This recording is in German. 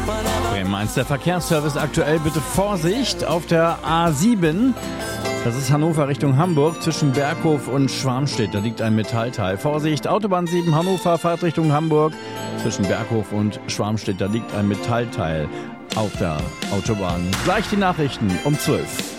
Bremen-1, der Verkehrsservice aktuell. Bitte Vorsicht auf der A7. Das ist Hannover Richtung Hamburg zwischen Berghof und Schwarmstedt. Da liegt ein Metallteil. Vorsicht, Autobahn 7 Hannover, Fahrt Richtung Hamburg. Zwischen Berghof und Schwarmstedt, da liegt ein Metallteil auf der Autobahn. Gleich die Nachrichten um 12.